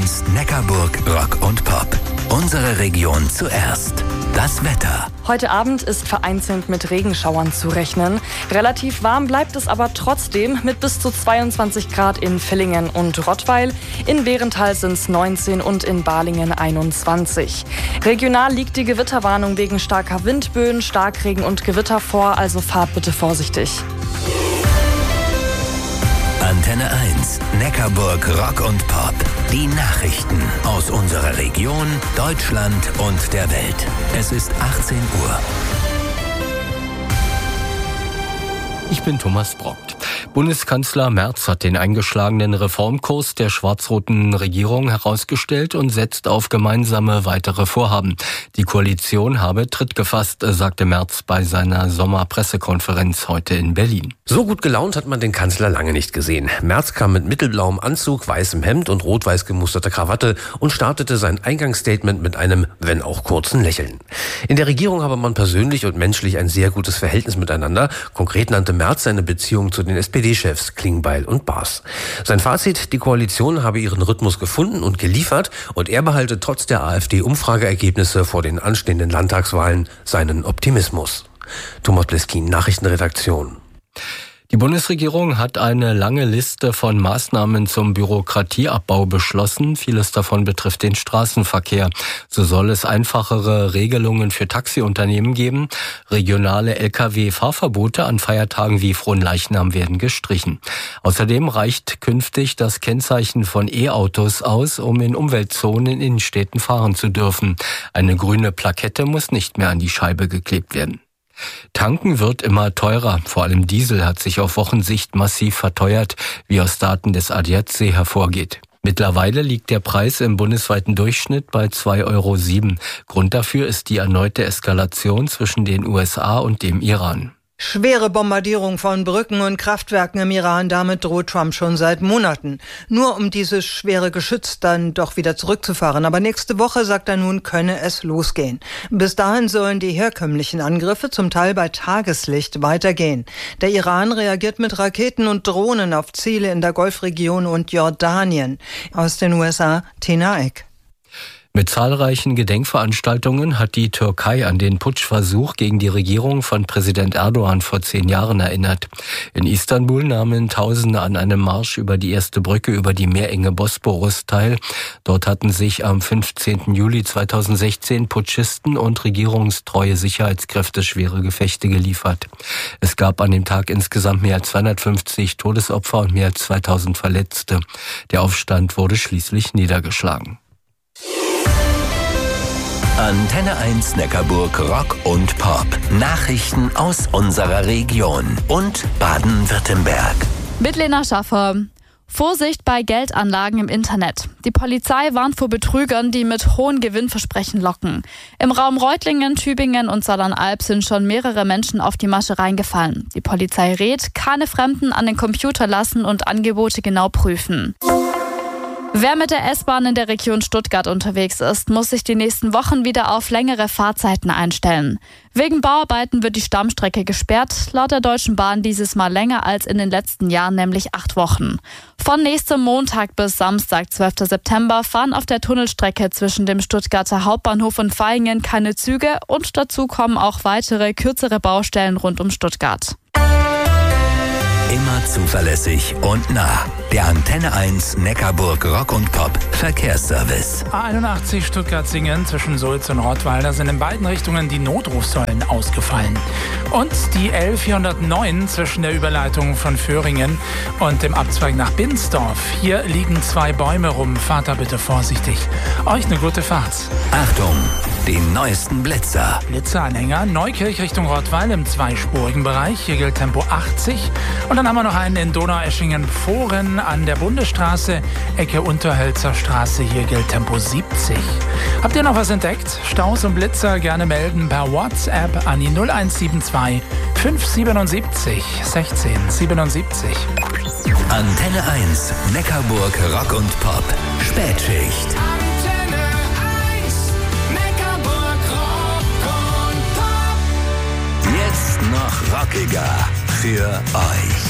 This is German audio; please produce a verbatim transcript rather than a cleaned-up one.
eins Neckarburg Rock und Pop. Unsere Region zuerst. Das Wetter. Heute Abend ist vereinzelt mit Regenschauern zu rechnen. Relativ warm bleibt es aber trotzdem mit bis zu zweiundzwanzig Grad in Villingen und Rottweil. In Behrenthal sind es neunzehn und in Balingen einundzwanzig. Regional liegt die Gewitterwarnung wegen starker Windböen, Starkregen und Gewitter vor, also fahrt bitte vorsichtig. Antenne eins, Neckarburg Rock und Pop. Die Nachrichten aus unserer Region, Deutschland und der Welt. Es ist achtzehn Uhr. Ich bin Thomas Brockt. Bundeskanzler Merz hat den eingeschlagenen Reformkurs der schwarz-roten Regierung herausgestellt und setzt auf gemeinsame weitere Vorhaben. Die Koalition habe Tritt gefasst, sagte Merz bei seiner Sommerpressekonferenz heute in Berlin. So gut gelaunt hat man den Kanzler lange nicht gesehen. Merz kam mit mittelblauem Anzug, weißem Hemd und rot-weiß gemusterter Krawatte und startete sein Eingangsstatement mit einem, wenn auch kurzen Lächeln. In der Regierung habe man persönlich und menschlich ein sehr gutes Verhältnis miteinander. Konkret nannte Merz seine Beziehung zu den S P D-Chefs Klingbeil und Baas. Sein Fazit: Die Koalition habe ihren Rhythmus gefunden und geliefert und er behalte trotz der AfD-Umfrageergebnisse vor den anstehenden Landtagswahlen seinen Optimismus. Thomas Bleskin, Nachrichtenredaktion. Die Bundesregierung hat eine lange Liste von Maßnahmen zum Bürokratieabbau beschlossen. Vieles davon betrifft den Straßenverkehr. So soll es einfachere Regelungen für Taxiunternehmen geben. Regionale L K W-Fahrverbote an Feiertagen wie Fronleichnam werden gestrichen. Außerdem reicht künftig das Kennzeichen von E-Autos aus, um in Umweltzonen in Innenstädten fahren zu dürfen. Eine grüne Plakette muss nicht mehr an die Scheibe geklebt werden. Tanken wird immer teurer. Vor allem Diesel hat sich auf Wochensicht massiv verteuert, wie aus Daten des A D A C hervorgeht. Mittlerweile liegt der Preis im bundesweiten Durchschnitt bei zwei Euro sieben. Grund dafür ist die erneute Eskalation zwischen den U S A und dem Iran. Schwere Bombardierung von Brücken und Kraftwerken im Iran, damit droht Trump schon seit Monaten. Nur um dieses schwere Geschütz dann doch wieder zurückzufahren. Aber nächste Woche, sagt er nun, könne es losgehen. Bis dahin sollen die herkömmlichen Angriffe zum Teil bei Tageslicht weitergehen. Der Iran reagiert mit Raketen und Drohnen auf Ziele in der Golfregion und Jordanien. Aus den U S A, Tina Eck. Mit zahlreichen Gedenkveranstaltungen hat die Türkei an den Putschversuch gegen die Regierung von Präsident Erdogan vor zehn Jahren erinnert. In Istanbul nahmen Tausende an einem Marsch über die erste Brücke über die meerenge Bosporus teil. Dort hatten sich am fünfzehnten Juli zweitausendsechzehn Putschisten und regierungstreue Sicherheitskräfte schwere Gefechte geliefert. Es gab an dem Tag insgesamt mehr als zweihundertfünfzig Todesopfer und mehr als zweitausend Verletzte. Der Aufstand wurde schließlich niedergeschlagen. Antenne eins Neckarburg Rock und Pop. Nachrichten aus unserer Region und Baden-Württemberg. Mit Lena Schaffer. Vorsicht bei Geldanlagen im Internet. Die Polizei warnt vor Betrügern, die mit hohen Gewinnversprechen locken. Im Raum Reutlingen, Tübingen und Saarland-Alb sind schon mehrere Menschen auf die Masche reingefallen. Die Polizei rät, keine Fremden an den Computer lassen und Angebote genau prüfen. Wer mit der S-Bahn in der Region Stuttgart unterwegs ist, muss sich die nächsten Wochen wieder auf längere Fahrzeiten einstellen. Wegen Bauarbeiten wird die Stammstrecke gesperrt, laut der Deutschen Bahn dieses Mal länger als in den letzten Jahren, nämlich acht Wochen. Von nächstem Montag bis Samstag, zwölften September, fahren auf der Tunnelstrecke zwischen dem Stuttgarter Hauptbahnhof und Vaihingen keine Züge und dazu kommen auch weitere, kürzere Baustellen rund um Stuttgart. Immer zuverlässig und nah. Der Antenne eins Neckarburg Rock und Pop Verkehrsservice. A einundachtzig Stuttgart-Singen zwischen Sulz und Rottweil, da sind in beiden Richtungen die Notrufsäulen ausgefallen. Und die L vierhundertneun zwischen der Überleitung von Föhringen und dem Abzweig nach Binsdorf. Hier liegen zwei Bäume rum. Fahrt da bitte vorsichtig. Euch eine gute Fahrt. Achtung, den neuesten Blitzer. Blitzeranhänger, Neukirch Richtung Rottweil im zweispurigen Bereich. Hier gilt Tempo achtzig. Und dann haben wir noch einen in Donaueschingen-Fohren an der Bundesstraße, Ecke Unterhölzer Straße. Hier gilt Tempo siebzig. Habt ihr noch was entdeckt? Staus und Blitzer gerne melden per WhatsApp an die null eins sieben zwei fünf sieben sieben sechzehn siebenundsiebzig. Antenne eins Neckarburg Rock und Pop Spätschicht. Antenne eins Neckarburg Rock und Pop. Jetzt noch rockiger für euch.